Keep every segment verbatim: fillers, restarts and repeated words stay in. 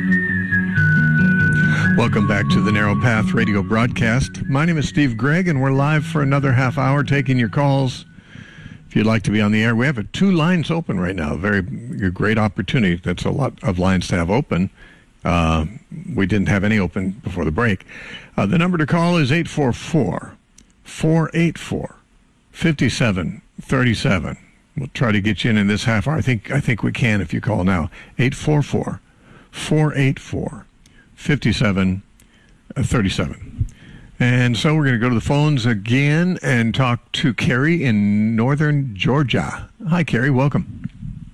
Welcome back to the Narrow Path radio broadcast. My name is Steve Gregg, and we're live for another half hour taking your calls. If you'd like to be on the air, we have two lines open right now. Very a great opportunity. That's a lot of lines to have open. Uh, we didn't have any open before the break. Uh, the number to call is eight four four, four eight four, five seven three seven. We'll try to get you in in this half hour. I think I think we can if you call now. eight four four, four eight four, five seven three seven. And so we're going to go to the phones again and talk to Carrie in northern Georgia. Hi, Carrie. Welcome.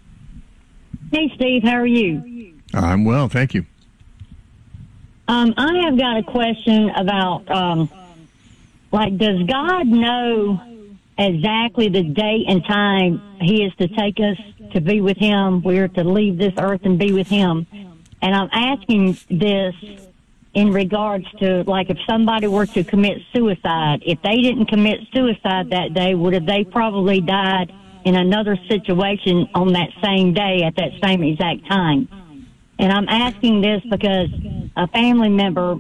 Hey, Steve. How are you? I'm well. Thank you. Um, I have got a question about, um, like, does God know exactly the date and time he is to take us to be with him? We're to leave this earth and be with him. And I'm asking this in regards to, like, if somebody were to commit suicide, if they didn't commit suicide that day, would have they probably died in another situation on that same day at that same exact time? And I'm asking this because a family member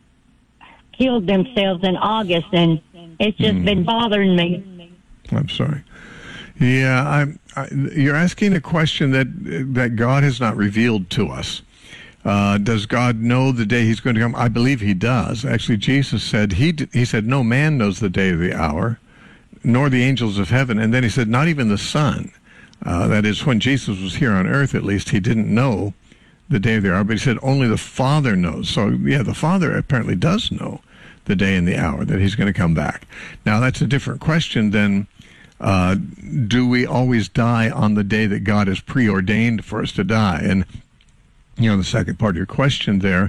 killed themselves in August, and it's just mm. been bothering me. I'm sorry. Yeah, I'm, I, you're asking a question that that God has not revealed to us. Uh, does God know the day he's going to come? I believe he does. Actually, Jesus said, he he said, no man knows the day or the hour, nor the angels of heaven. And then he said, not even the Son. Uh, that is, when Jesus was here on earth, at least, he didn't know the day or the hour, but he said only the Father knows. So, yeah, the Father apparently does know the day and the hour that he's going to come back. Now, that's a different question than uh, do we always die on the day that God has preordained for us to die? And you know, the second part of your question there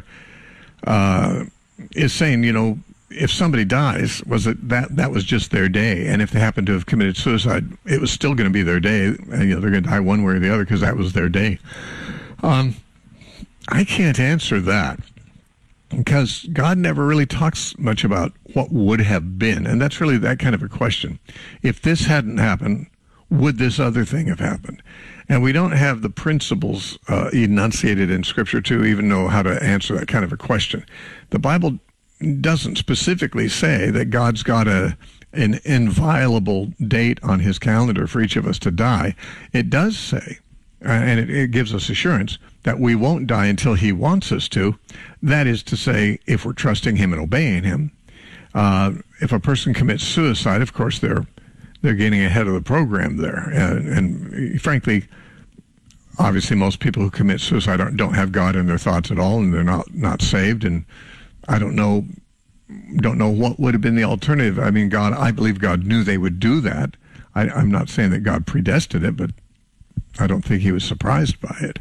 uh, is saying, you know, if somebody dies, was it that that was just their day? And if they happen to have committed suicide, it was still going to be their day. And, you know, they're going to die one way or the other because that was their day. Um, I can't answer that because God never really talks much about what would have been. And that's really that kind of a question. If this hadn't happened, would this other thing have happened? And we don't have the principles uh, enunciated in Scripture to even know how to answer that kind of a question. The Bible doesn't specifically say that God's got a an inviolable date on his calendar for each of us to die. It does say, uh, and it, it gives us assurance, that we won't die until he wants us to. That is to say, if we're trusting him and obeying him. Uh, if a person commits suicide, of course, they're They're getting ahead of the program there. And, and frankly, obviously most people who commit suicide aren't, don't have God in their thoughts at all, and they're not, not saved. And I don't know don't know what would have been the alternative. I mean, God, I believe God knew they would do that. I, I'm not saying that God predestined it, but I don't think he was surprised by it.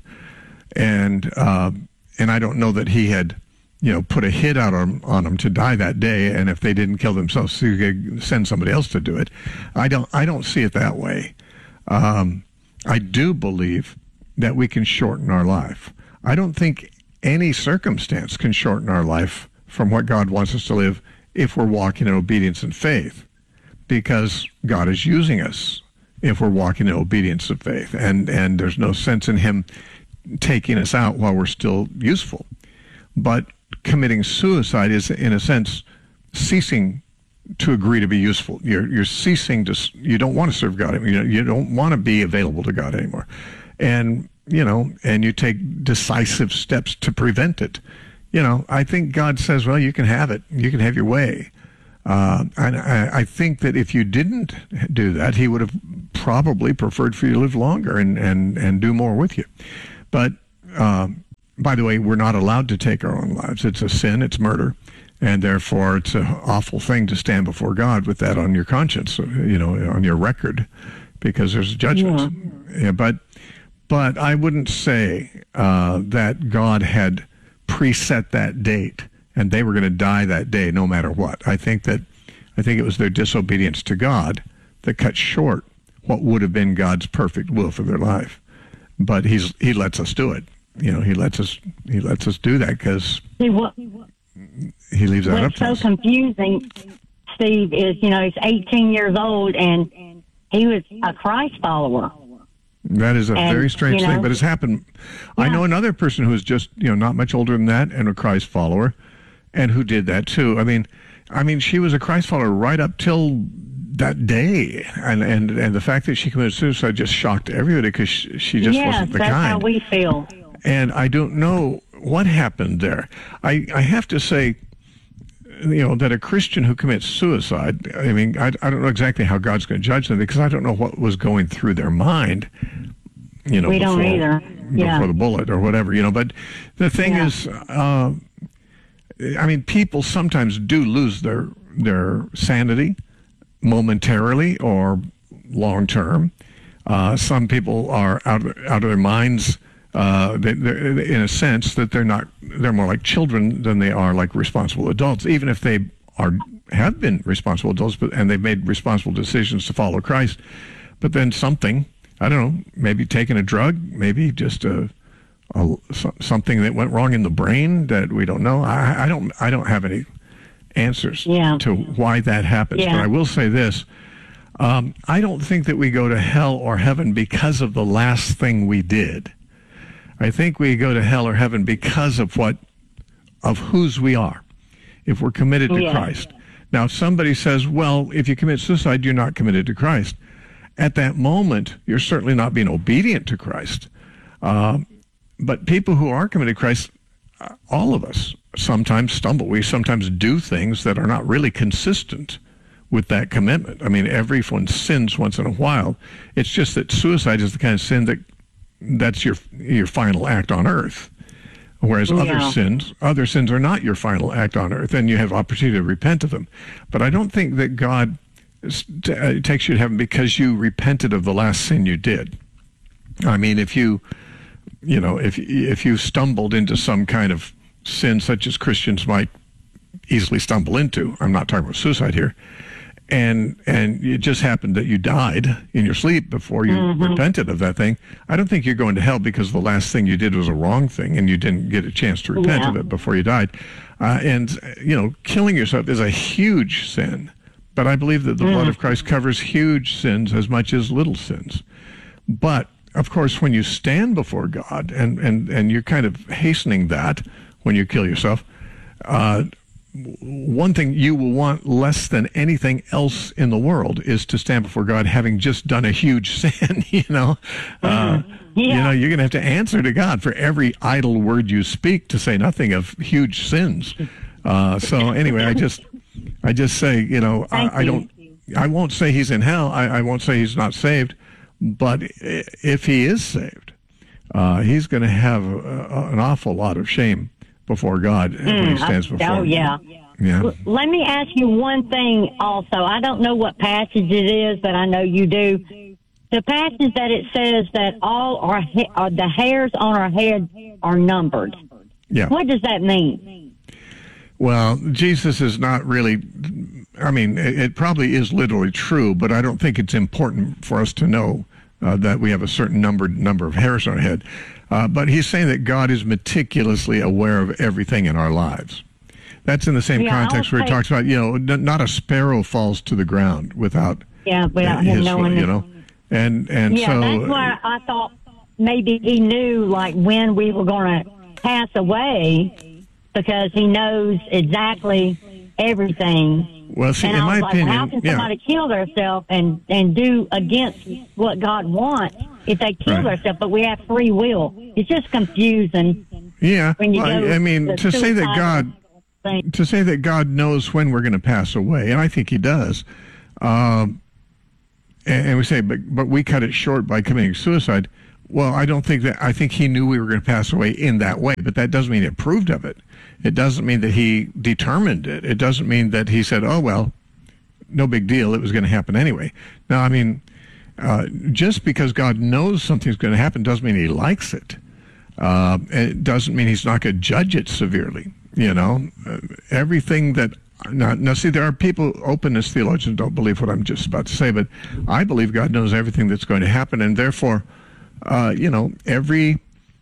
And uh, and I don't know that he had, you know, put a hit out on, on them to die that day, and if they didn't kill themselves, so you could send somebody else to do it. I don't I don't see it that way. Um, I do believe that we can shorten our life. I don't think any circumstance can shorten our life from what God wants us to live if we're walking in obedience and faith, because God is using us if we're walking in obedience and faith, and, and there's no sense in him taking us out while we're still useful. But committing suicide is, in a sense, ceasing to agree to be useful. You're you're ceasing to. You don't want to serve God. You know, you don't want to be available to God anymore, and you know, and you take decisive steps to prevent it. You know, I think God says, well, you can have it. You can have your way. Uh, and I, I think that if you didn't do that, he would have probably preferred for you to live longer and and and do more with you. But um, by the way, we're not allowed to take our own lives. It's a sin. It's murder. And therefore, it's an awful thing to stand before God with that on your conscience, you know, on your record, because there's judgment. Yeah. Yeah, but but I wouldn't say uh, that God had preset that date and they were going to die that day no matter what. I think that I think it was their disobedience to God that cut short what would have been God's perfect will for their life. But he's he lets us do it. You know, he lets us he lets us do that because he leaves that up to us. What's so confusing, Steve, is, you know, he's eighteen years old and he was a Christ follower. That is a And, very strange you know, thing, but it's happened. I Yeah. know another person who is just, you know, not much older than that and a Christ follower, and who did that too. I mean, I mean, she was a Christ follower right up till that day, and and and the fact that she committed suicide just shocked everybody because she, she just yes, wasn't the that's kind. how we feel. And I don't know what happened there. I I have to say, you know, that a Christian who commits suicide, I mean, I, I don't know exactly how God's going to judge them because I don't know what was going through their mind, you know, We before, don't either. Yeah. before the bullet or whatever, you know. But the thing Yeah. is, uh, I mean, people sometimes do lose their their sanity momentarily or long term. Uh, some people are out of, out of their minds. Uh, they, in a sense that they're not, they're more like children than they are like responsible adults, even if they are, have been responsible adults, but, and they've made responsible decisions to follow Christ. But then something, I don't know, maybe taking a drug, maybe just a, a something that went wrong in the brain that we don't know. I, I don't, I don't have any answers Yeah. to why that happens. Yeah. But I will say this. Um, I don't think that we go to hell or heaven because of the last thing we did. I think we go to hell or heaven because of what, of whose we are, if we're committed to Yeah. Christ. Now, if somebody says, well, if you commit suicide, you're not committed to Christ. At that moment, you're certainly not being obedient to Christ. Uh, but people who are committed to Christ, uh, all of us sometimes stumble. We sometimes do things that are not really consistent with that commitment. I mean, everyone sins once in a while. It's just that suicide is the kind of sin that that's your your final act on earth, whereas Yeah. other sins other sins are not your final act on earth, and you have opportunity to repent of them. But I don't think that God uh, takes you to heaven because you repented of the last sin you did. I mean, if you you know if if you stumbled into some kind of sin such as Christians might easily stumble into, I'm not talking about suicide here, and and it just happened that you died in your sleep before you Mm-hmm. repented of that thing, I don't think you're going to hell because the last thing you did was a wrong thing and you didn't get a chance to repent Yeah. of it before you died. Uh, and, you know, killing yourself is a huge sin, but I believe that the Mm. blood of Christ covers huge sins as much as little sins. But, of course, when you stand before God, and, and, and you're kind of hastening that when you kill yourself, uh, one thing you will want less than anything else in the world is to stand before God having just done a huge sin, you know. Uh, You Yeah. know, you're going to have to answer to God for every idle word you speak, to say nothing of huge sins. Uh, so anyway, I just, I just say, you know, Thank I, I you. don't, I won't say he's in hell. I, I won't say he's not saved. But i- if he is saved, uh, he's going to have a, a, an awful lot of shame before God when he stands before Oh, him. yeah. Yeah. L- Let me ask you one thing also. I don't know what passage it is, but I know you do. The passage that it says that all our ha- uh, the hairs on our head are numbered. Yeah. What does that mean? Well, Jesus is not really, I mean, it, it probably is literally true, but I don't think it's important for us to know uh, that we have a certain numbered number of hairs on our head. Uh, but he's saying that God is meticulously aware of everything in our lives. That's in the same Yeah, context I'll where he take- talks about, you know, n- not a sparrow falls to the ground without Yeah, without him his, knowing. you know. And, and Yeah, so, that's why I thought maybe he knew like when we were going to pass away because he knows exactly everything. well, see, And in I was my like, opinion, well, how can yeah. somebody kill themselves and, and do against what God wants if they kill Right. themselves? But we have free will. It's just confusing Yeah, when you well, go. I mean, the to say that suicidal God, thing. to say that God knows when we're going to pass away, and I think he does, um, and, and we say, but, but we cut it short by committing suicide. Well, I don't think that, I think he knew we were going to pass away in that way, but that doesn't mean he approved of it. It doesn't mean that he determined it. It doesn't mean that he said, oh, well, no big deal, it was going to happen anyway. Now, I mean, uh, just because God knows something's going to happen doesn't mean he likes it. Uh, it doesn't mean he's not going to judge it severely. You know, uh, everything that now, now, see, there are people, openness theologians don't believe what I'm just about to say, but I believe God knows everything that's going to happen, and therefore, uh, you know, every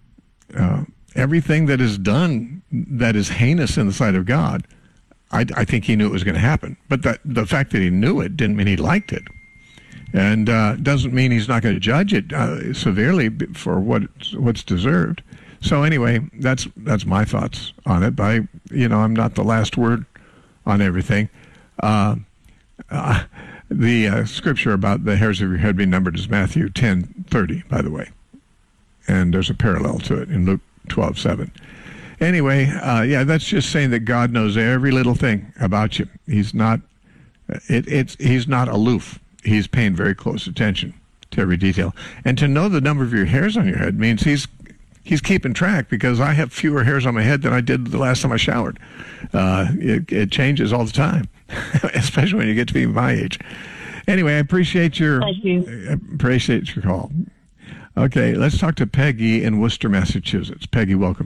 uh, everything that is done that is heinous in the sight of God, I, I think he knew it was going to happen. But that the fact that he knew it didn't mean he liked it. and uh, doesn't mean he's not going to judge it uh, severely for what what's deserved. So anyway, that's that's my thoughts on it. But I, you know, I'm not the last word on everything. Uh, uh, the uh, scripture about the hairs of your head being numbered is Matthew ten thirty, by the way, and there's a parallel to it in Luke twelve seven. Anyway, uh, yeah, that's just saying that God knows every little thing about you. He's not, it, it's he's not aloof. He's paying very close attention to every detail. And to know the number of your hairs on your head means he's he's keeping track, because I have fewer hairs on my head than I did the last time I showered. Uh, it, it changes all the time, especially when you get to be my age. Anyway, I appreciate your Thank you. I appreciate your call. Okay, let's talk to Peggy in Worcester, Massachusetts. Peggy, welcome.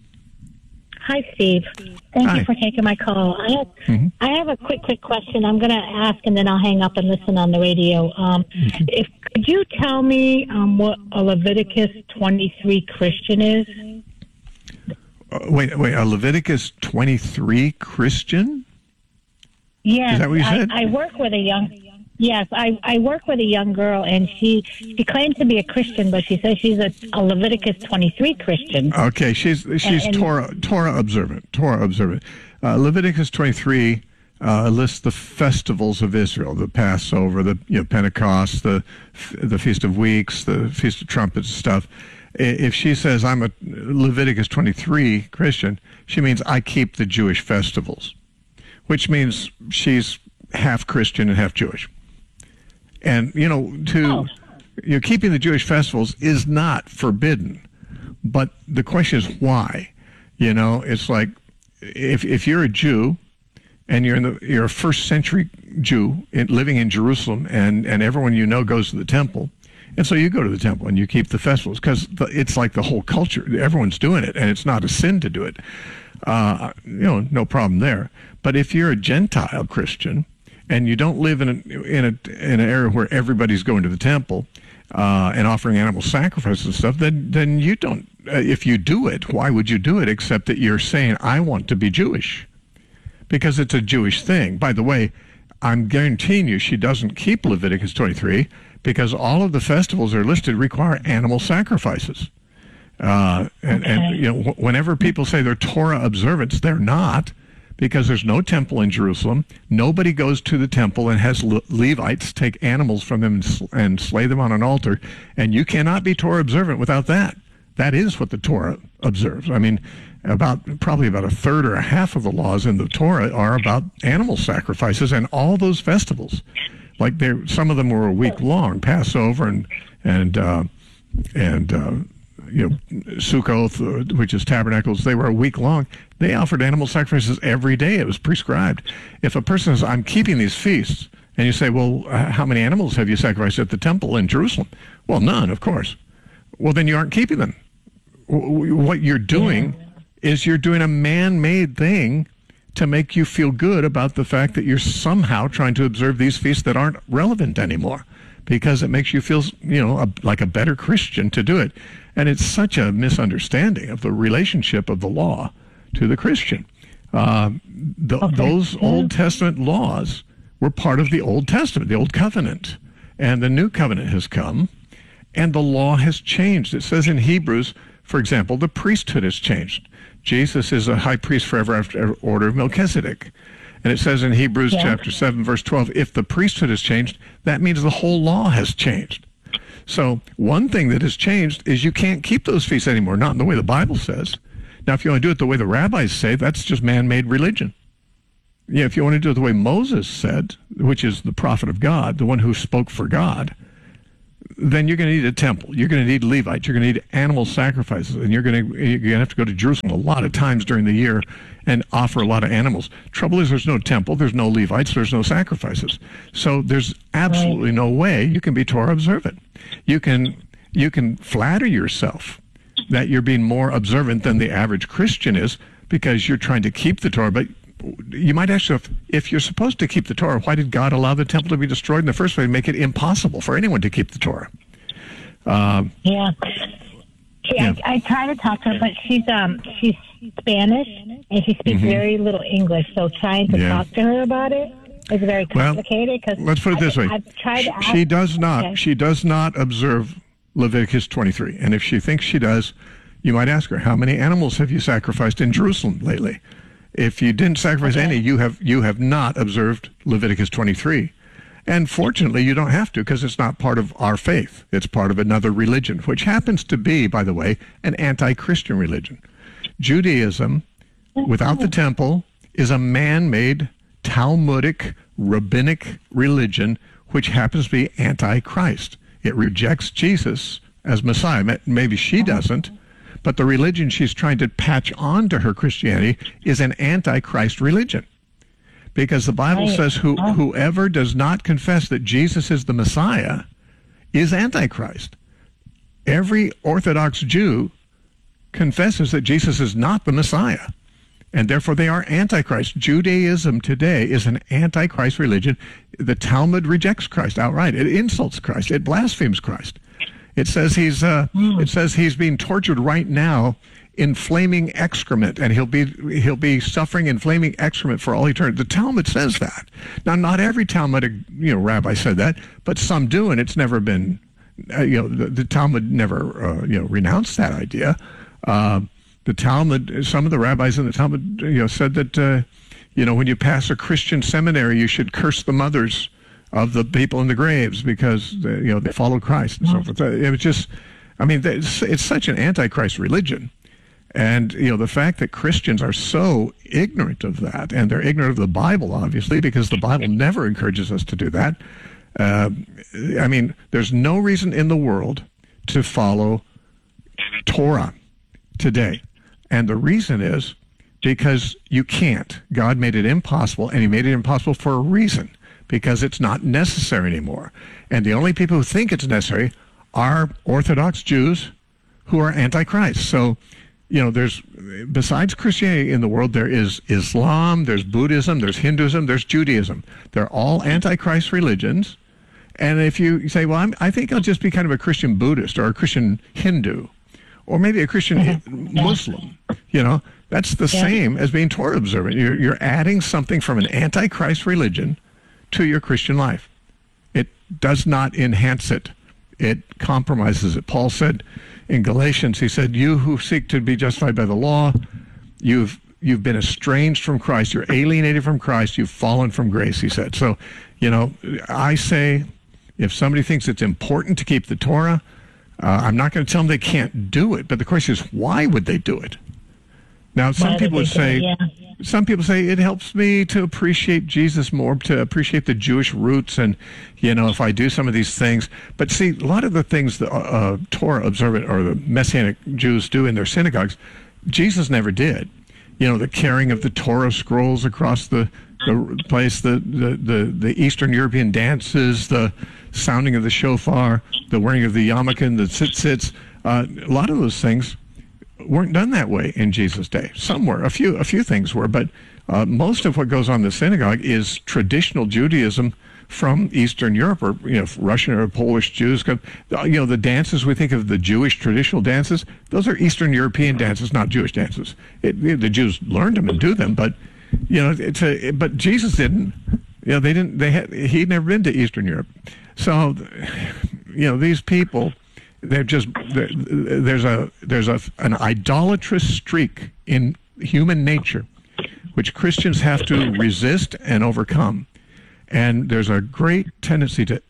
Hi, Steve. Thank Hi. you for taking my call. I have, Mm-hmm. I have a quick, quick question. I'm going to ask, and then I'll hang up and listen on the radio. Um, Mm-hmm. if could you tell me um, what a Leviticus twenty-three Christian is? Uh, wait, wait, a Leviticus twenty-three Christian? Yes, Is that what you said? I, I work with a young. Yes, I, I work with a young girl, and she she claims to be a Christian, but she says she's a, a Leviticus twenty-three Christian. Okay, she's she's And- Torah Torah observant. Torah observant. Uh, Leviticus twenty-three uh, lists the festivals of Israel: the Passover, the you know, Pentecost, the the Feast of Weeks, the Feast of Trumpets, and stuff. I- If she says I'm a Leviticus twenty-three Christian, she means I keep the Jewish festivals, which means she's half Christian and half Jewish. And, you know, to Oh. you know, keeping the Jewish festivals is not forbidden, but the question is why. You know, it's like if if you're a Jew and you're in the you're a first century Jew in, living in Jerusalem, and and everyone you know goes to the temple, and so you go to the temple and you keep the festivals because it's like the whole culture. Everyone's doing it, and it's not a sin to do it. Uh, you know, no problem there. But if you're a Gentile Christian and you don't live in a, in a in an area where everybody's going to the temple uh, and offering animal sacrifices and stuff, then then you don't. Uh, if you do it, why would you do it except that you're saying I want to be Jewish, because it's a Jewish thing. By the way, I'm guaranteeing you she doesn't keep Leviticus twenty-three because all of the festivals are listed require animal sacrifices. Uh, and, Okay. and you know, wh- whenever people say they're Torah observants, they're not, because there's no temple in Jerusalem. Nobody goes to the temple and has Le- Levites take animals from them and, sl- and slay them on an altar. And you cannot be Torah observant without that. That is what the Torah observes. I mean, about probably about a third or a half of the laws in the Torah are about animal sacrifices and all those festivals. Like there, some of them were a week long, Passover and and uh, and. Uh, you know, Sukkoth, uh, which is tabernacles, they were a week long. They offered animal sacrifices every day. It was prescribed. If a person says, I'm keeping these feasts, and you say, well, uh, how many animals have you sacrificed at the temple in Jerusalem? Well, none, of course. Well, then you aren't keeping them. W- w- what you're doing yeah. is you're doing a man-made thing to make you feel good about the fact that you're somehow trying to observe these feasts that aren't relevant anymore, because it makes you feel, you know, a, like a better Christian to do it. And it's such a misunderstanding of the relationship of the law to the Christian. Uh, the, Okay. Those Yeah. Old Testament laws were part of the Old Testament, the Old Covenant. And the New Covenant has come, and the law has changed. It says in Hebrews, for example, the priesthood has changed. Jesus is a high priest forever after order of Melchizedek. And it says in Hebrews Yeah. chapter seven, verse twelve, if the priesthood has changed, that means the whole law has changed. So one thing that has changed is you can't keep those feasts anymore, not in the way the Bible says. Now, if you want to do it the way the rabbis say, that's just man-made religion. Yeah, if you want to do it the way Moses said, which is the prophet of God, the one who spoke for God, then you're going to need a temple. You're going to need Levites. You're going to need animal sacrifices, and you're going to you're going to have to go to Jerusalem a lot of times during the year and offer a lot of animals. Trouble is, there's no temple, there's no Levites, there's no sacrifices. So there's absolutely Right. no way you can be Torah observant. You can you can flatter yourself that you're being more observant than the average Christian is because you're trying to keep the Torah, but you might ask yourself, if you're supposed to keep the Torah, why did God allow the temple to be destroyed in the first place, make it impossible for anyone to keep the Torah? Um, Yeah. She, Yeah. I, I try to talk to her, but she's um she's Spanish and she speaks Mhm. very little English. So trying to Yeah. talk to her about it, Is it very Well, complicated? Because let's put it this way. I've tried to ask, She does not. Okay. She does not observe Leviticus twenty-three. And if she thinks she does, you might ask her, how many animals have you sacrificed in Jerusalem lately? If you didn't sacrifice Okay. any, you have you have not observed Leviticus twenty-three. And fortunately, you don't have to, because it's not part of our faith. It's part of another religion, which happens to be, by the way, an anti-Christian religion. Judaism, without the temple, is a man-made Talmudic, rabbinic religion, which happens to be anti-Christ. It rejects Jesus as Messiah. Ma- Maybe she doesn't, but the religion she's trying to patch onto her Christianity is an anti-Christ religion. Because the Bible Right. says who, whoever does not confess that Jesus is the Messiah is antichrist. Every Orthodox Jew confesses that Jesus is not the Messiah, and therefore they are antichrist. Judaism today is an antichrist religion. The Talmud rejects Christ outright. It insults Christ. It blasphemes Christ. It says he's uh, it says he's being tortured right now in flaming excrement, and he'll be he'll be suffering in flaming excrement for all eternity. The Talmud says that. Now, not every Talmudic you know rabbi said that, but some do, and it's never been uh, you know the, the Talmud never uh, you know renounced that idea. Uh, the Talmud, some of the rabbis in the Talmud, you know, said that uh, you know when you pass a Christian seminary, you should curse the mothers of the people in the graves because uh, you know they followed Christ and so forth. It was just, I mean, it's, it's such an antichrist religion. And, you know, the fact that Christians are so ignorant of that, and they're ignorant of the Bible, obviously, because the Bible never encourages us to do that. Uh, I mean, there's no reason in the world to follow Torah today. And the reason is because you can't. God made it impossible, and he made it impossible for a reason, because it's not necessary anymore. And the only people who think it's necessary are Orthodox Jews who are antichrist. So, you know, there's, besides Christianity in the world, there is Islam, there's Buddhism, there's Hinduism, there's Judaism. They're all antichrist religions. And if you say, well, I'm, I think I'll just be kind of a Christian Buddhist or a Christian Hindu, or maybe a Christian Muslim, you know, that's the Yeah. same as being Torah observant. You're, you're adding something from an antichrist religion to your Christian life. It does not enhance it. It compromises it. Paul said in Galatians, he said, you who seek to be justified by the law, you've you've been estranged from Christ. You're alienated from Christ. You've fallen from grace, he said. So, you know, I say if somebody thinks it's important to keep the Torah, uh, I'm not going to tell them they can't do it. But the question is, why would they do it? Now, some Why people would would they say, do it? Yeah. some people say it helps me to appreciate Jesus more, to appreciate the Jewish roots, and, you know, if I do some of these things. But see, a lot of the things the uh, Torah observant or the Messianic Jews do in their synagogues, Jesus never did. You know, the carrying of the Torah scrolls across the, the place, the, the, the, the Eastern European dances, the sounding of the shofar, the wearing of the yarmulke and the tzitzits, uh, a lot of those things weren't done that way in Jesus' day. Some were, a few, a few things were, but uh, most of what goes on in the synagogue is traditional Judaism from Eastern Europe, or you know, Russian or Polish Jews. You know, the dances we think of, the Jewish traditional dances, those are Eastern European dances, not Jewish dances. It, the Jews learned them and do them, but you know, it's a, but Jesus didn't. You know, they didn't. They had. He'd never been to Eastern Europe, so you know, these people. They're just there's a there's a an idolatrous streak in human nature, which Christians have to resist and overcome. And there's a great tendency to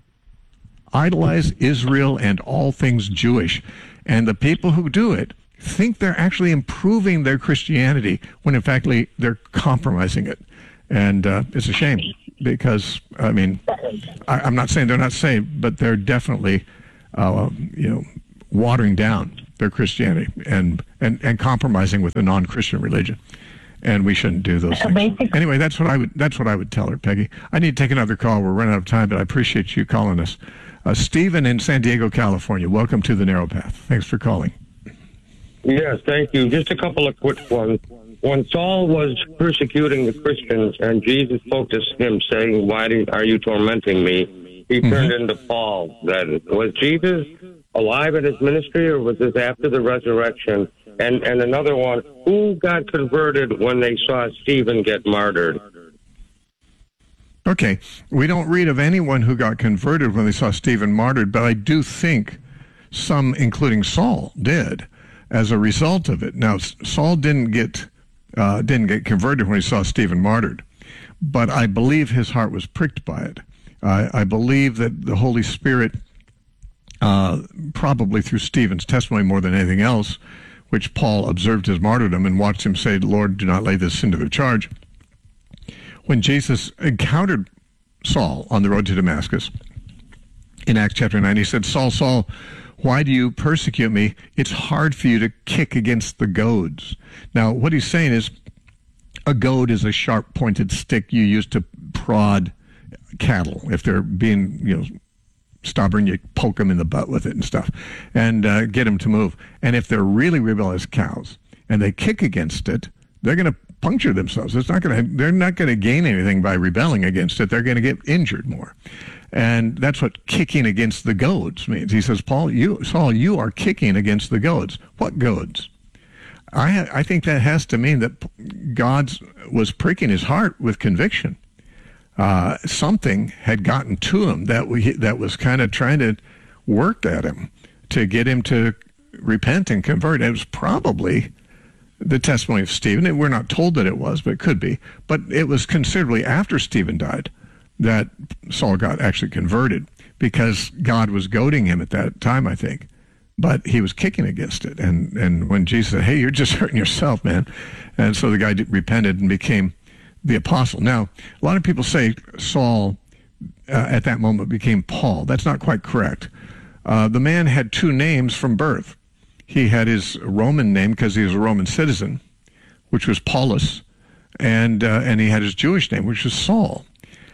idolize Israel and all things Jewish. And the people who do it think they're actually improving their Christianity when in fact they're compromising it. And uh, it's a shame because, I mean, I, I'm not saying they're not saved, but they're definitely Uh, you know, watering down their Christianity and, and, and compromising with a non-Christian religion, and we shouldn't do those things. Basically- Anyway, that's what I would that's what I would tell her, Peggy. I need to take another call. We're running out of time, but I appreciate you calling us. Uh, Stephen in San Diego, California. Welcome to the Narrow Path. Thanks for calling. Yes, thank you. Just a couple of quick ones. When Saul was persecuting the Christians and Jesus spoke to him saying, "Why do, are you tormenting me?" He turned mm-hmm. into Paul. Then was Jesus alive in his ministry, or was this after the resurrection? And and another one: who got converted when they saw Stephen get martyred? Okay, we don't read of anyone who got converted when they saw Stephen martyred, but I do think some, including Saul, did as a result of it. Now, Saul didn't get uh, didn't get converted when he saw Stephen martyred, but I believe his heart was pricked by it. Uh, I believe that the Holy Spirit, uh, probably through Stephen's testimony more than anything else, which Paul observed his martyrdom and watched him say, "Lord, do not lay this sin to their charge." When Jesus encountered Saul on the road to Damascus, in Acts chapter nine, he said, "Saul, Saul, why do you persecute me? It's hard for you to kick against the goads." Now, what he's saying is, a goad is a sharp-pointed stick you use to prod cattle. If they're being, you know, stubborn, you poke them in the butt with it and stuff, and uh, get them to move. And if they're really rebellious cows and they kick against it, they're going to puncture themselves. It's not going to. They're not going to gain anything by rebelling against it. They're going to get injured more, and that's what kicking against the goads means. He says, "Paul, you, Saul, you are kicking against the goads." What goads? I I think that has to mean that God was pricking his heart with conviction. Uh, something had gotten to him that we that was kind of trying to work at him to get him to repent and convert. It was probably the testimony of Stephen. We're not told that it was, but it could be. But it was considerably after Stephen died that Saul got actually converted, because God was goading him at that time, I think. But he was kicking against it. And, and when Jesus said, "Hey, you're just hurting yourself, man." And so the guy repented and became the apostle. Now, a lot of people say Saul uh, at that moment became Paul. That's not quite correct. Uh, the man had two names from birth. He had his Roman name because he was a Roman citizen, which was Paulus, and uh, and he had his Jewish name, which was Saul.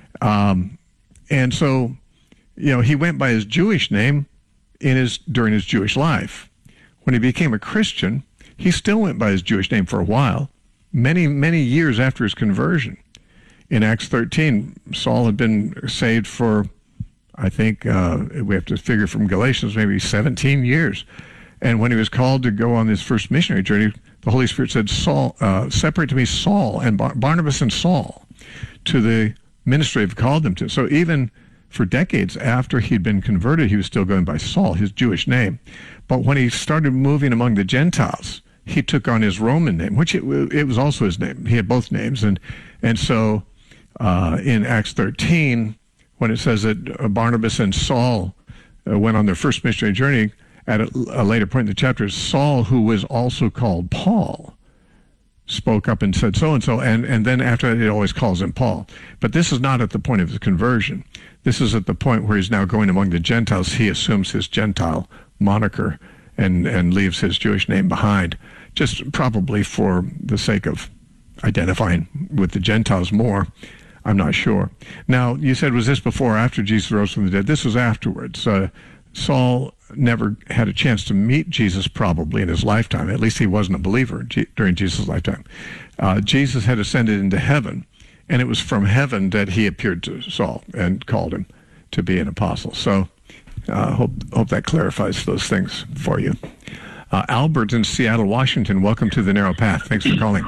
Um, and so, you know, he went by his Jewish name in his during his Jewish life. When he became a Christian, he still went by his Jewish name for a while, many, many years after his conversion. In Acts thirteen, Saul had been saved for, I think, uh, we have to figure from Galatians, maybe seventeen years. And when he was called to go on his first missionary journey, the Holy Spirit said, "Saul, uh, separate to me Saul and Bar- Barnabas and Saul to the ministry I've called them to." So even for decades after he'd been converted, he was still going by Saul, his Jewish name. But when he started moving among the Gentiles, he took on his Roman name, which it, it was also his name. He had both names. And, and so uh, in Acts thirteen, when it says that uh, Barnabas and Saul uh, went on their first missionary journey, at a, a later point in the chapter, Saul, who was also called Paul, spoke up and said so-and-so, and, and then after that, it always calls him Paul. But this is not at the point of his conversion. This is at the point where he's now going among the Gentiles. He assumes his Gentile moniker and, and leaves his Jewish name behind, just probably for the sake of identifying with the Gentiles more. I'm not sure. Now, you said, was this before or after Jesus rose from the dead? This was afterwards. Uh, Saul never had a chance to meet Jesus probably in his lifetime. At least he wasn't a believer G- during Jesus' lifetime. Uh, Jesus had ascended into heaven, and it was from heaven that he appeared to Saul and called him to be an apostle. So I uh, hope, hope that clarifies those things for you. Uh, Albert in Seattle, Washington, welcome to The Narrow Path. Thanks for calling.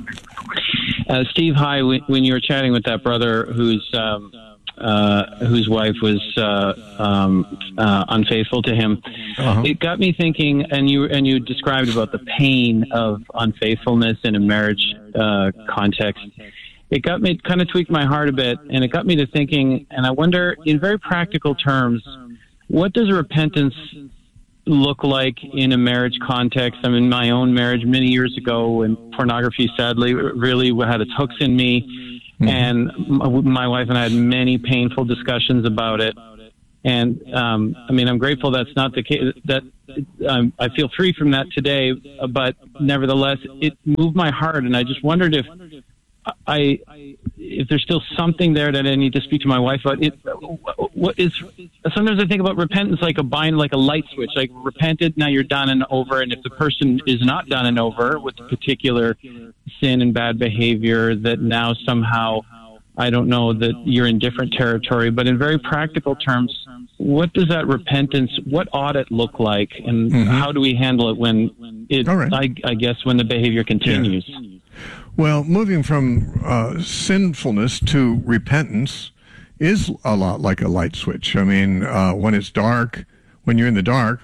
Uh, Steve, hi. When you were chatting with that brother who's... Um, Uh, whose wife was uh, um, uh, unfaithful to him. Uh-huh. It got me thinking, and you and you described about the pain of unfaithfulness in a marriage uh, context. It got me, kind of tweaked my heart a bit, and it got me to thinking, and I wonder, in very practical terms, what does repentance look like in a marriage context? I'm in my own marriage many years ago, and pornography, sadly, really had its hooks in me. Mm-hmm. And my wife and I had many painful discussions about it. And, um, I mean, I'm grateful that's not the case, that um, I feel free from that today, but nevertheless, it moved my heart. And I just wondered if I, if there's still something there that I need to speak to my wife about. It, what is, sometimes I think about repentance like a bind, like a light switch, like repented, now you're done and over. And if the person is not done and over with a particular sin and bad behavior, that now somehow, I don't know, that you're in different territory. But in very practical terms, what does that repentance, what ought it look like? And mm-hmm. how do we handle it when it, right. I, I guess, when the behavior continues? Yeah. Well, moving from uh, sinfulness to repentance is a lot like a light switch. I mean, uh, when it's dark, when you're in the dark,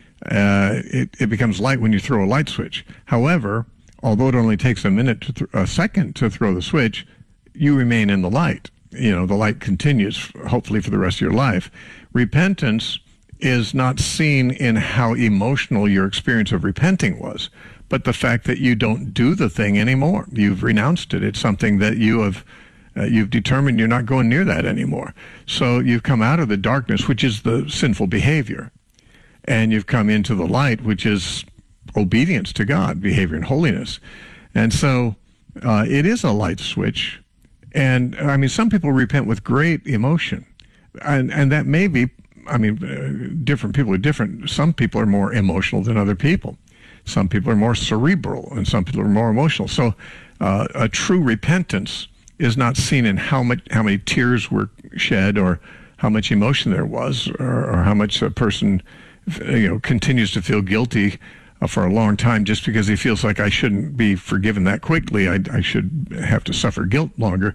uh, it, it becomes light when you throw a light switch. However, although it only takes a minute to th- a second to throw the switch, you remain in the light. You know, the light continues, hopefully, for the rest of your life. Repentance is not seen in how emotional your experience of repenting was, but the fact that you don't do the thing anymore. You've renounced it. It's something that you have, uh, you've determined you're not going near that anymore. So you've come out of the darkness, which is the sinful behavior, and you've come into the light, which is obedience to God, behavior and holiness. And so uh, it is a light switch. And I mean, some people repent with great emotion, and and that may be, I mean, uh, different people are different. Some people are more emotional than other people. Some people are more cerebral, and some people are more emotional. So uh, a true repentance is not seen in how much, how many tears were shed, or how much emotion there was, or, or how much a person, you know, continues to feel guilty uh, for a long time just because he feels like I shouldn't be forgiven that quickly. I, I should have to suffer guilt longer.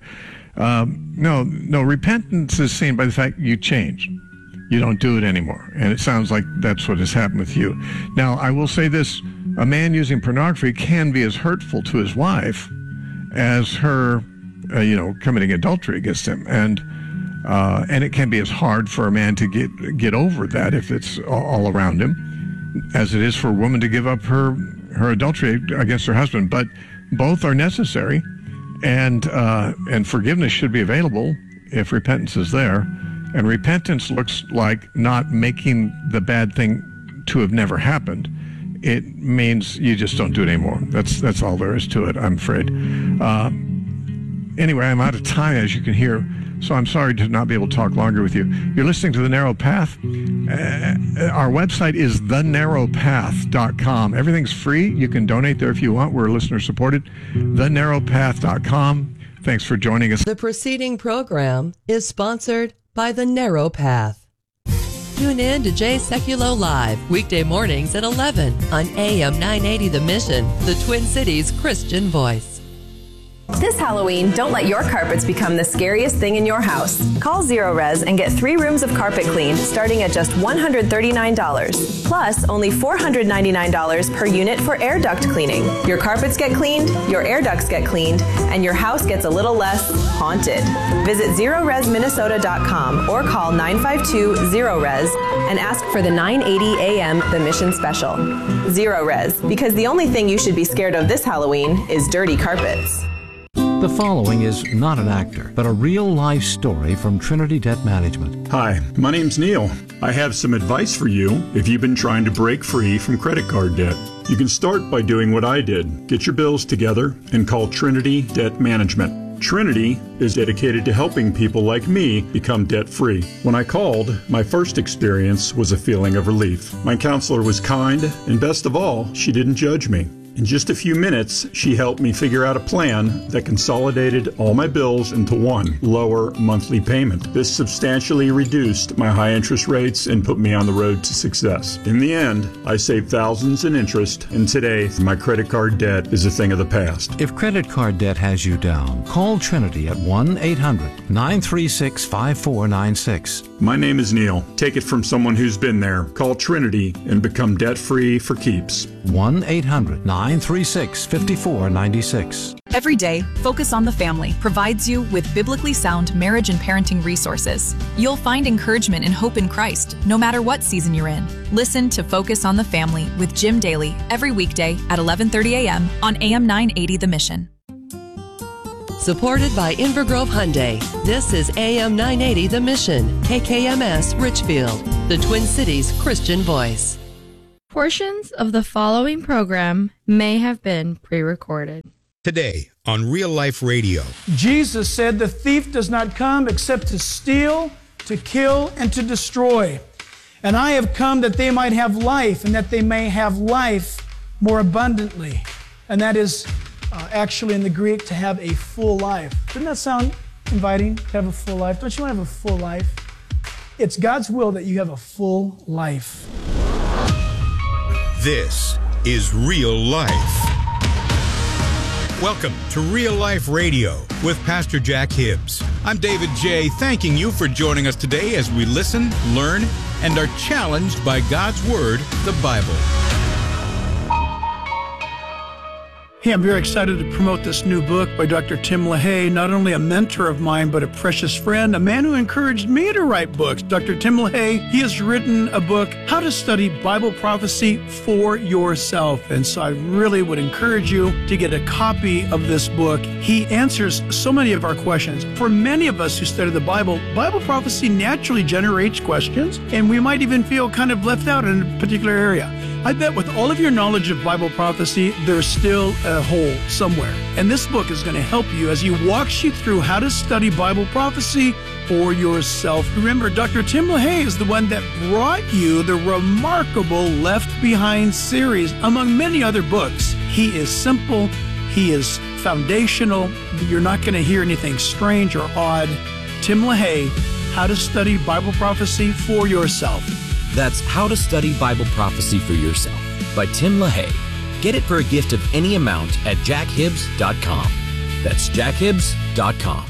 Um, no, no, repentance is seen by the fact you change. You don't do it anymore. And it sounds like that's what has happened with you. Now, I will say this. A man using pornography can be as hurtful to his wife as her, uh, you know, committing adultery against him. And uh, and it can be as hard for a man to get get over that if it's all around him, as it is for a woman to give up her, her adultery against her husband. But both are necessary, and uh, and forgiveness should be available if repentance is there. And repentance looks like not making the bad thing to have never happened. It means you just don't do it anymore. That's that's all there is to it, I'm afraid. Uh, anyway, I'm out of time, as you can hear, so I'm sorry to not be able to talk longer with you. You're listening to The Narrow Path. Uh, our website is the narrow path dot com. Everything's free. You can donate there if you want. We're listener-supported. the narrow path dot com. Thanks for joining us. The preceding program is sponsored by The Narrow Path. Tune in to Jay Sekulow Live, weekday mornings at eleven on A M nine eighty The Mission, the Twin Cities Christian voice. This Halloween, don't let your carpets become the scariest thing in your house. Call Zero Res and get three rooms of carpet cleaned starting at just one hundred thirty-nine dollars. Plus, only four hundred ninety-nine dollars per unit for air duct cleaning. Your carpets get cleaned, your air ducts get cleaned, and your house gets a little less haunted. Visit zero res minnesota dot com or call nine five two zero res and ask for the nine eighty A M The Mission Special. Zero Res, because the only thing you should be scared of this Halloween is dirty carpets. The following is not an actor, but a real-life story from Trinity Debt Management. Hi, my name's Neil. I have some advice for you if you've been trying to break free from credit card debt. You can start by doing what I did. Get your bills together and call Trinity Debt Management. Trinity is dedicated to helping people like me become debt-free. When I called, my first experience was a feeling of relief. My counselor was kind, and best of all, she didn't judge me. In just a few minutes, she helped me figure out a plan that consolidated all my bills into one lower monthly payment. This substantially reduced my high interest rates and put me on the road to success. In the end, I saved thousands in interest, and today, my credit card debt is a thing of the past. If credit card debt has you down, call Trinity at one eight hundred nine three six five four nine six. My name is Neil. Take it from someone who's been there. Call Trinity and become debt-free for keeps. one eight hundred nine three six five four nine six. Every day, Focus on the Family provides you with biblically sound marriage and parenting resources. You'll find encouragement and hope in Christ, no matter what season you're in. Listen to Focus on the Family with Jim Daly every weekday at eleven thirty a m on A M nine eighty The Mission. Supported by Invergrove Hyundai, this is A M nine eighty The Mission, K K M S Richfield, the Twin Cities Christian voice. Portions of the following program may have been pre-recorded. Today on Real Life Radio. Jesus said the thief does not come except to steal, to kill, and to destroy. And I have come that they might have life, and that they may have life more abundantly. And that is uh, actually in the Greek to have a full life. Doesn't that sound inviting, to have a full life? Don't you want to have a full life? It's God's will that you have a full life. This is Real Life. Welcome to Real Life Radio with Pastor Jack Hibbs. I'm David J., thanking you for joining us today as we listen, learn, and are challenged by God's Word, the Bible. Hey, I'm very excited to promote this new book by Doctor Tim LaHaye, not only a mentor of mine, but a precious friend, a man who encouraged me to write books. Doctor Tim LaHaye, he has written a book, How to Study Bible Prophecy for Yourself. And so I really would encourage you to get a copy of this book. He answers so many of our questions. For many of us who study the Bible, Bible prophecy naturally generates questions, and we might even feel kind of left out in a particular area. I bet with all of your knowledge of Bible prophecy, there's still a hole somewhere. And this book is going to help you as he walks you through how to study Bible prophecy for yourself. Remember, Doctor Tim LaHaye is the one that brought you the remarkable Left Behind series, among many other books. He is simple. He is foundational. You're not going to hear anything strange or odd. Tim LaHaye, How to Study Bible Prophecy for Yourself. That's How to Study Bible Prophecy for Yourself by Tim LaHaye. Get it for a gift of any amount at jack hibbs dot com. That's jack hibbs dot com.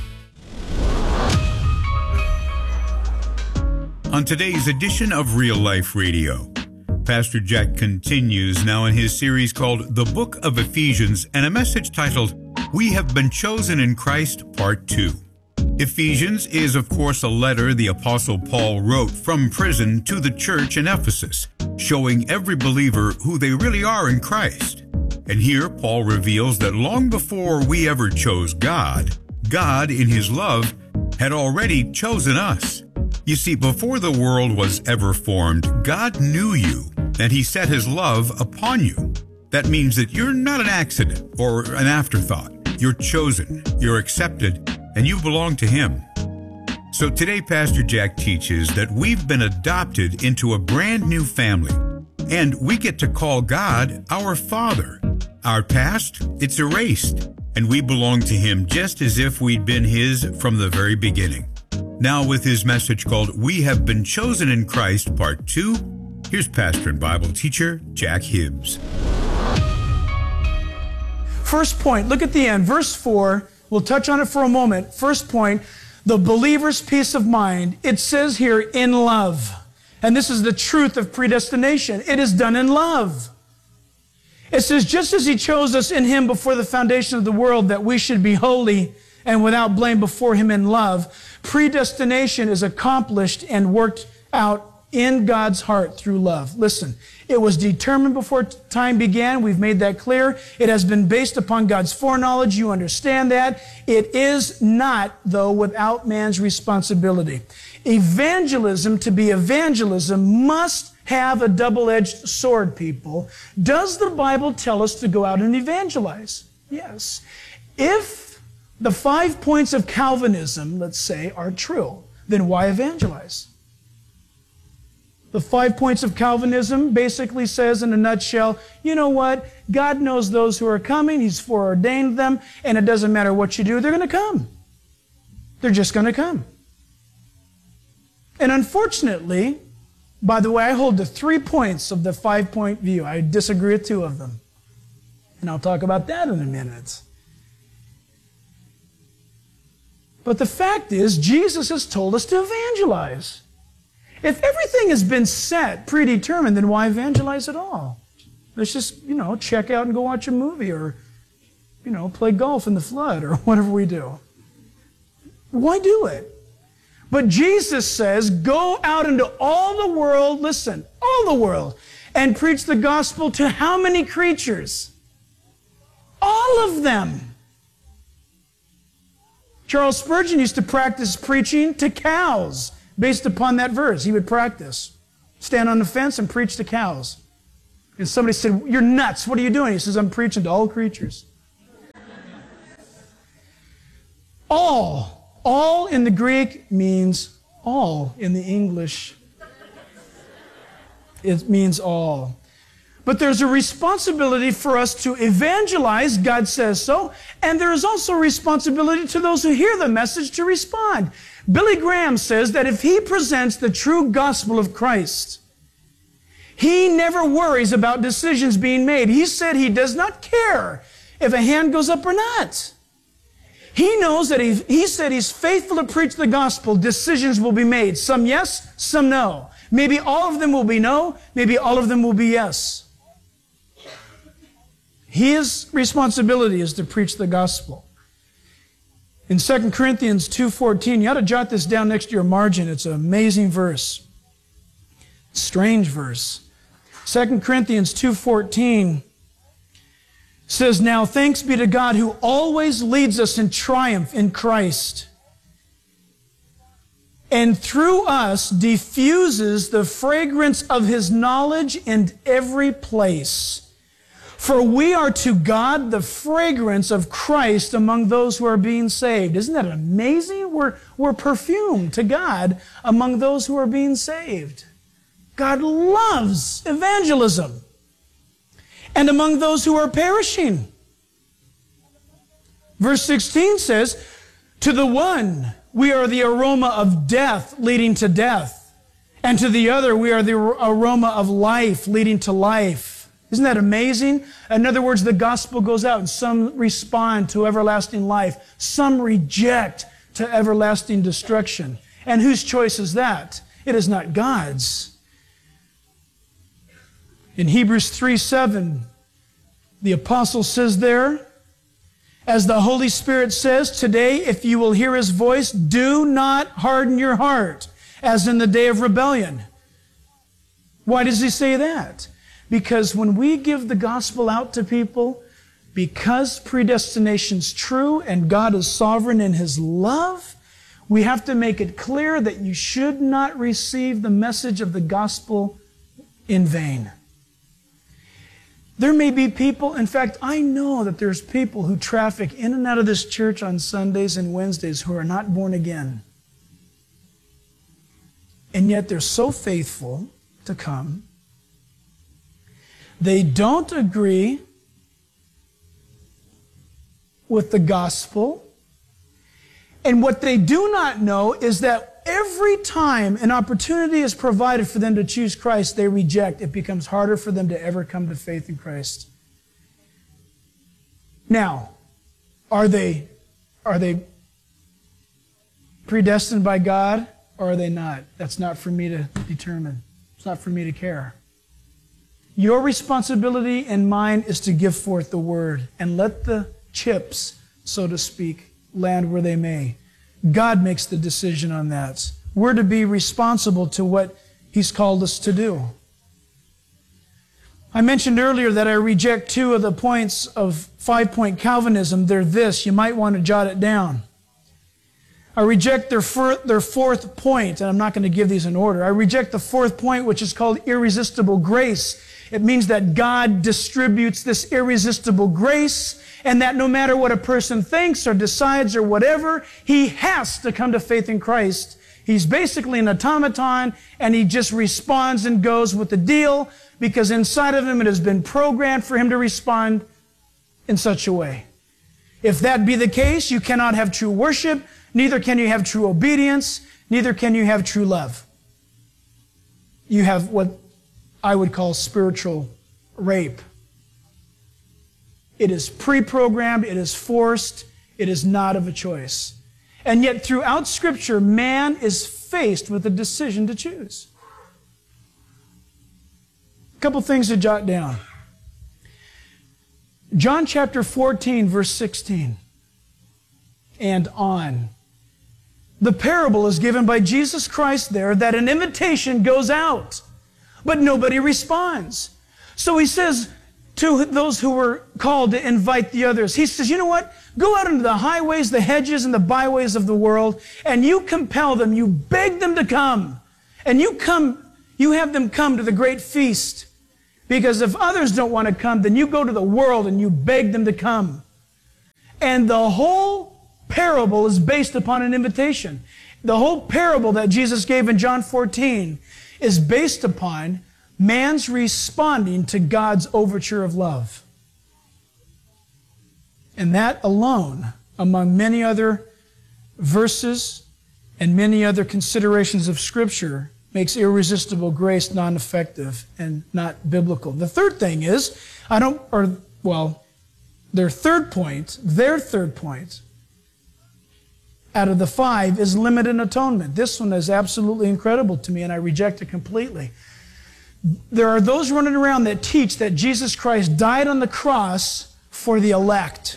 On today's edition of Real Life Radio, Pastor Jack continues now in his series called The Book of Ephesians and a message titled, We Have Been Chosen in Christ, Part two. Ephesians is, of course, a letter the Apostle Paul wrote from prison to the church in Ephesus, showing every believer who they really are in Christ. And here Paul reveals that long before we ever chose God, God, in His love, had already chosen us. You see, before the world was ever formed, God knew you, and He set His love upon you. That means that you're not an accident or an afterthought. You're chosen, you're accepted, and you belong to Him. So today, Pastor Jack teaches that we've been adopted into a brand new family, and we get to call God our Father. Our past, it's erased, and we belong to Him just as if we'd been His from the very beginning. Now with his message called We Have Been Chosen in Christ, Part two, here's pastor and Bible teacher Jack Hibbs. First point, look at the end, verse four. We'll touch on it for a moment. First point, the believer's peace of mind. It says here, in love. And this is the truth of predestination. It is done in love. It says, just as He chose us in Him before the foundation of the world, that we should be holy and without blame before Him in love, predestination is accomplished and worked out in God's heart through love. Listen, it was determined before time began. We've made that clear. It has been based upon God's foreknowledge. You understand that. It is not, though, without man's responsibility. Evangelism, to be evangelism, must have a double-edged sword, people. Does the Bible tell us to go out and evangelize? Yes. If the five points of Calvinism, let's say, are true, then why evangelize? The five points of Calvinism basically says in a nutshell, you know what? God knows those who are coming. He's foreordained them, and it doesn't matter what you do, they're going to come. They're just going to come. And unfortunately, by the way, I hold the three points of the five-point view. I disagree with two of them. And I'll talk about that in a minute. But the fact is, Jesus has told us to evangelize. If everything has been set, predetermined, then why evangelize at all? Let's just, you know, check out and go watch a movie or, you know, play golf in the flood or whatever we do. Why do it? But Jesus says, go out into all the world, listen, all the world, and preach the gospel to how many creatures? All of them. Charles Spurgeon used to practice preaching to cows. Based upon that verse, he would practice. Stand on the fence and preach to cows. And somebody said, you're nuts. What are you doing? He says, I'm preaching to all creatures. All. All in the Greek means all in the English. It means all. But there's a responsibility for us to evangelize, God says so, and there is also a responsibility to those who hear the message to respond. Billy Graham says that if he presents the true gospel of Christ, he never worries about decisions being made. He said he does not care if a hand goes up or not. He knows that he, he said he's faithful to preach the gospel. Decisions will be made. Some yes, some no. Maybe all of them will be no. Maybe all of them will be yes. His responsibility is to preach the gospel. In Second Corinthians two fourteen, you ought to jot this down next to your margin. It's an amazing verse. Strange verse. Second Corinthians two fourteen says, "Now thanks be to God who always leads us in triumph in Christ, and through us diffuses the fragrance of His knowledge in every place. For we are to God the fragrance of Christ among those who are being saved." Isn't that amazing? We're, we're perfume to God among those who are being saved. God loves evangelism. And among those who are perishing. Verse sixteen says, "To the one we are the aroma of death leading to death, and to the other we are the aroma of life leading to life." Isn't that amazing? In other words, the gospel goes out and some respond to everlasting life. Some reject to everlasting destruction. And whose choice is that? It is not God's. In Hebrews three seven, the apostle says there, as the Holy Spirit says, "Today, if you will hear His voice, do not harden your heart, as in the day of rebellion." Why does he say that? Because when we give the gospel out to people, because predestination's true and God is sovereign in His love, we have to make it clear that you should not receive the message of the gospel in vain. There may be people, in fact, I know that there's people who traffic in and out of this church on Sundays and Wednesdays who are not born again. And yet they're so faithful to come. They don't agree with the gospel. And what they do not know is that every time an opportunity is provided for them to choose Christ, they reject. It becomes harder for them to ever come to faith in Christ. Now, are they, are they predestined by God or are they not? That's not for me to determine. It's not for me to care. Your responsibility and mine is to give forth the word and let the chips, so to speak, land where they may. God makes the decision on that. We're to be responsible to what He's called us to do. I mentioned earlier that I reject two of the points of five-point Calvinism. They're this. You might want to jot it down. I reject their, fir- their fourth point, and I'm not going to give these in order. I reject the fourth point, which is called irresistible grace. It means that God distributes this irresistible grace, and that no matter what a person thinks or decides or whatever, he has to come to faith in Christ. He's basically an automaton, and he just responds and goes with the deal, because inside of him it has been programmed for him to respond in such a way. If that be the case, you cannot have true worship, neither can you have true obedience, neither can you have true love. You have what I would call spiritual rape. It is pre-programmed, it is forced, it is not of a choice. And yet throughout Scripture, man is faced with a decision to choose. A couple things to jot down. John chapter fourteen, verse sixteen and on. The parable is given by Jesus Christ there that an invitation goes out, but nobody responds. So he says to those who were called to invite the others, he says, you know what? Go out into the highways, the hedges, and the byways of the world, and you compel them, you beg them to come. And you come, you have them come to the great feast. Because if others don't want to come, then you go to the world and you beg them to come. And the whole parable is based upon an invitation. The whole parable that Jesus gave in John fourteen is based upon man's responding to God's overture of love. And that alone, among many other verses and many other considerations of Scripture, makes irresistible grace non-effective and not biblical. The third thing is, I don't, or, well, their third point, their third point out of the five is limited atonement. This one is absolutely incredible to me, and I reject it completely. There are those running around that teach that Jesus Christ died on the cross for the elect.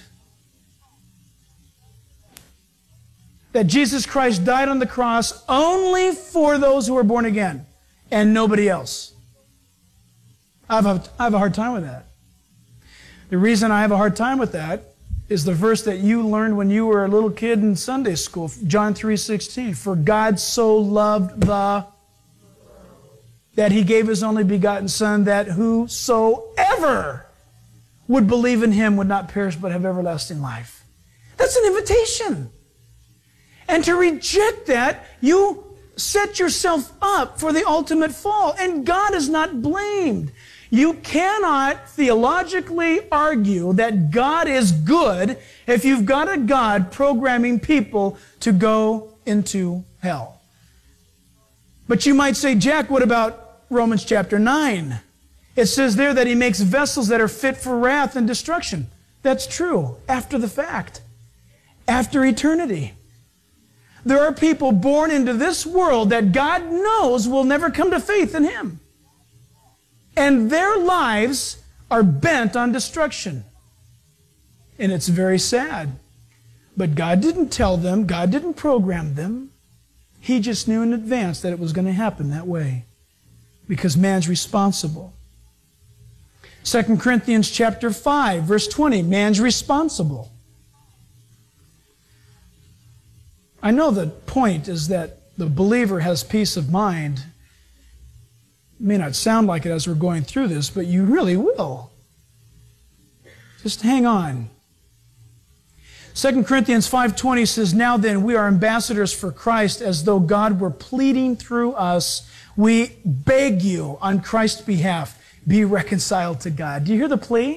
That Jesus Christ died on the cross only for those who are born again and nobody else. I have a, I have a hard time with that. The reason I have a hard time with that is the verse that you learned when you were a little kid in Sunday school, John three sixteen. For God so loved the, that he gave his only begotten Son, that whosoever would believe in him would not perish but have everlasting life. That's an invitation. And to reject that, you set yourself up for the ultimate fall. And God is not blamed. You cannot theologically argue that God is good if you've got a God programming people to go into hell. But you might say, Jack, what about Romans chapter nine? It says there that he makes vessels that are fit for wrath and destruction. That's true, after the fact, after eternity. There are people born into this world that God knows will never come to faith in him. And their lives are bent on destruction. And it's very sad. But God didn't tell them, God didn't program them. He just knew in advance that it was going to happen that way. Because man's responsible. Second Corinthians chapter five, verse twenty, man's responsible. I know the point is that the believer has peace of mind. It may not sound like it as we're going through this, but you really will. Just hang on. Second Corinthians five twenty says, now then, we are ambassadors for Christ, as though God were pleading through us. We beg you on Christ's behalf, be reconciled to God. Do you hear the plea?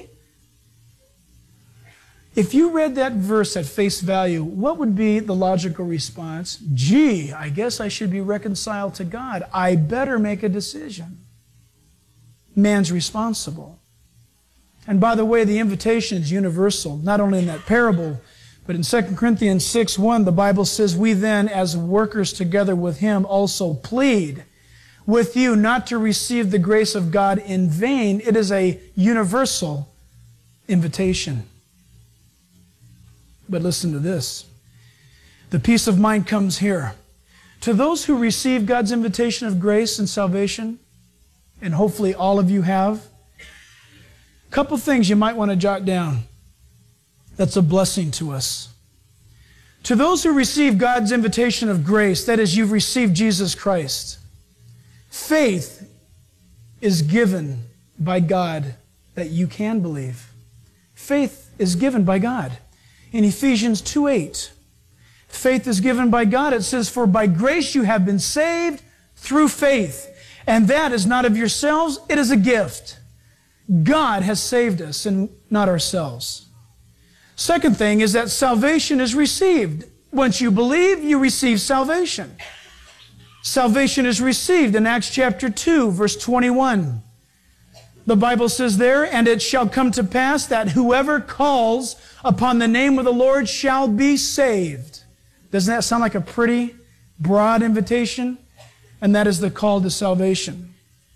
If you read that verse at face value, what would be the logical response? Gee, I guess I should be reconciled to God. I better make a decision. Man's responsible. And by the way, the invitation is universal, not only in that parable, but in Second Corinthians six one, the Bible says, we then, as workers together with him, also plead with you not to receive the grace of God in vain. It is a universal invitation. But listen to this. The peace of mind comes here. To those who receive God's invitation of grace and salvation, and hopefully all of you have, a couple things you might want to jot down. That's a blessing to us. To those who receive God's invitation of grace, that is, you've received Jesus Christ, faith is given by God that you can believe. Faith is given by God. In Ephesians two eight, faith is given by God. It says, for by grace you have been saved through faith. And that is not of yourselves, it is a gift. God has saved us and not ourselves. Second thing is that salvation is received. Once you believe, you receive salvation. Salvation is received in Acts chapter two, verse twenty-one. The Bible says there, and it shall come to pass that whoever calls upon the name of the Lord shall be saved. Doesn't that sound like a pretty broad invitation? And that is the call to salvation.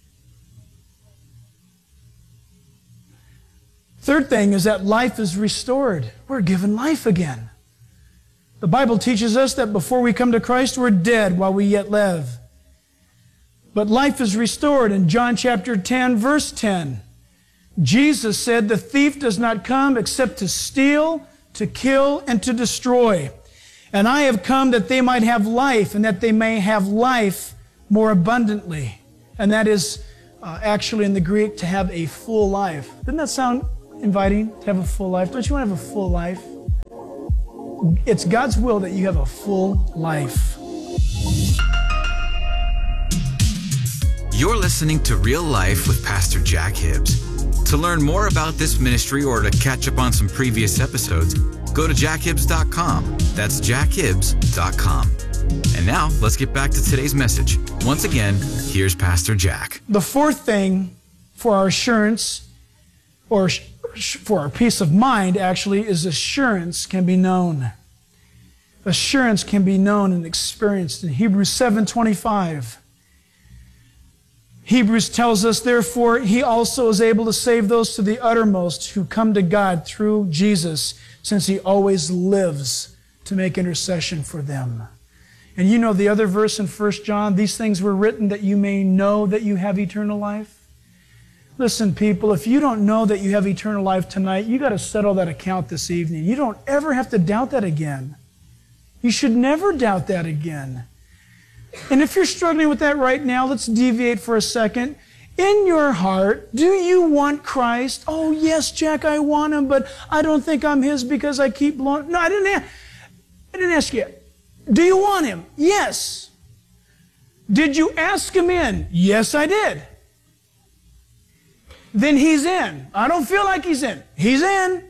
Third thing is that life is restored. We're given life again. The Bible teaches us that before we come to Christ, we're dead while we yet live. But life is restored in John chapter ten, verse ten. Jesus said, the thief does not come except to steal, to kill, and to destroy. And I have come that they might have life, and that they may have life more abundantly. And that is uh, actually in the Greek, to have a full life. Doesn't that sound inviting, to have a full life? Don't you want to have a full life? It's God's will that you have a full life. You're listening to Real Life with Pastor Jack Hibbs. To learn more about this ministry or to catch up on some previous episodes, go to jack hibbs dot com. That's jack hibbs dot com. And now, let's get back to today's message. Once again, here's Pastor Jack. The fourth thing for our assurance, or for our peace of mind, actually, is assurance can be known. Assurance can be known and experienced in Hebrews seven twenty-five. Hebrews tells us, therefore, he also is able to save those to the uttermost who come to God through Jesus, since he always lives to make intercession for them. And you know the other verse in First John, these things were written that you may know that you have eternal life. Listen, people, if you don't know that you have eternal life tonight, you got to settle that account this evening. You don't ever have to doubt that again. You should never doubt that again. And if you're struggling with that right now, let's deviate for a second. In your heart, do you want Christ? Oh, yes, Jack, I want him, but I don't think I'm his because I keep blowing. No, I didn't ask, I didn't ask you. Do you want him? Yes. Did you ask him in? Yes, I did. Then he's in. I don't feel like he's in. He's in.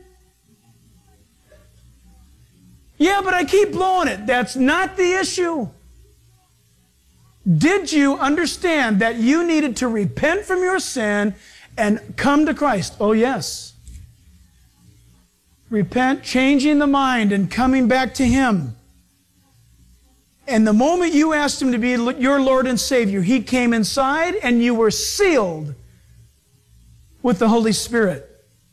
Yeah, but I keep blowing it. That's not the issue. Did you understand that you needed to repent from your sin and come to Christ? Oh, yes. Repent, changing the mind and coming back to him. And the moment you asked him to be your Lord and Savior, he came inside and you were sealed with the Holy Spirit.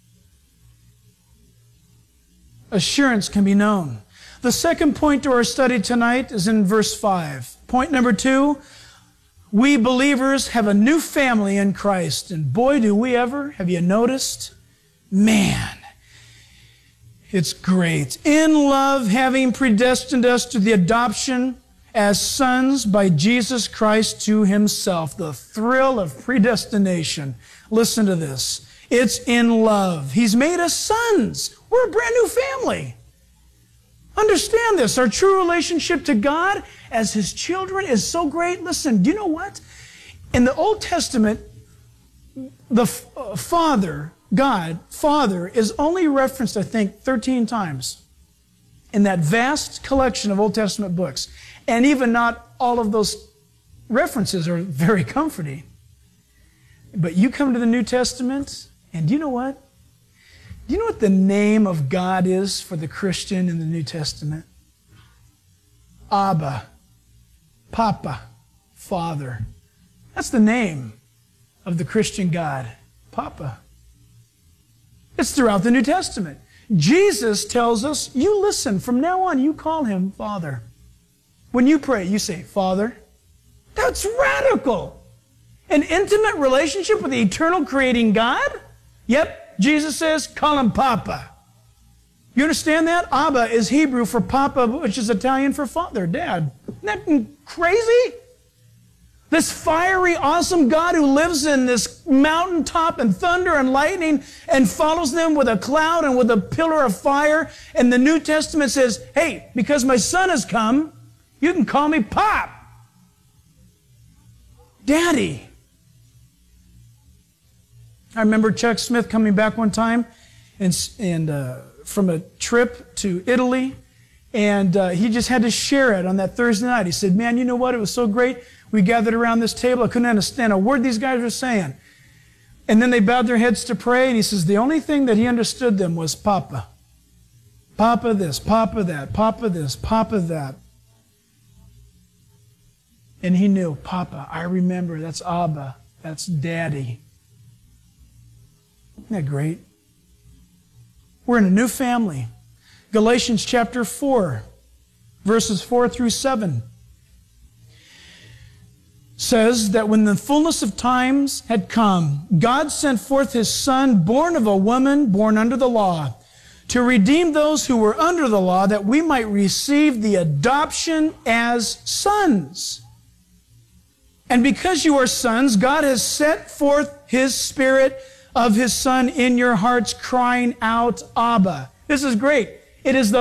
Assurance can be known. The second point to our study tonight is in verse five. Point number two, we believers have a new family in Christ. And boy, do we ever. Have you noticed? Man, it's great. In love, having predestined us to the adoption as sons by Jesus Christ to himself. The thrill of predestination. Listen to this. It's in love. He's made us sons. We're a brand new family. Understand this. Our true relationship to God as his children is so great. Listen, do you know what? In the Old Testament, the uh, Father, God, Father, is only referenced, I think, thirteen times in that vast collection of Old Testament books. And even not all of those references are very comforting. But you come to the New Testament, and do you know what? Do you know what the name of God is for the Christian in the New Testament? Abba, Papa, Father. That's the name of the Christian God, Papa. It's throughout the New Testament. Jesus tells us, you listen, from now on you call him Father. When you pray, you say, Father. That's radical. An intimate relationship with the eternal creating God? Yep. Jesus says, call him Papa. You understand that? Abba is Hebrew for Papa, which is Italian for father, dad. Isn't that crazy? This fiery, awesome God who lives in this mountaintop and thunder and lightning and follows them with a cloud and with a pillar of fire. And the New Testament says, hey, because my son has come, you can call me Pop. Daddy. I remember Chuck Smith coming back one time and, and uh, from a trip to Italy, and uh, he just had to share it on that Thursday night. He said, man, you know what? It was so great. We gathered around this table. I couldn't understand a word these guys were saying. And then they bowed their heads to pray, and he says the only thing that he understood them was Papa. Papa this, Papa that, Papa this, Papa that. And he knew, Papa, I remember, that's Abba, that's Daddy. Isn't that great? We're in a new family. Galatians chapter four, verses four through seven, says that when the fullness of times had come, God sent forth his Son, born of a woman, born under the law, to redeem those who were under the law, that we might receive the adoption as sons. And because you are sons, God has set forth his Spirit of his Son in your hearts, crying out, Abba. This is great. It is the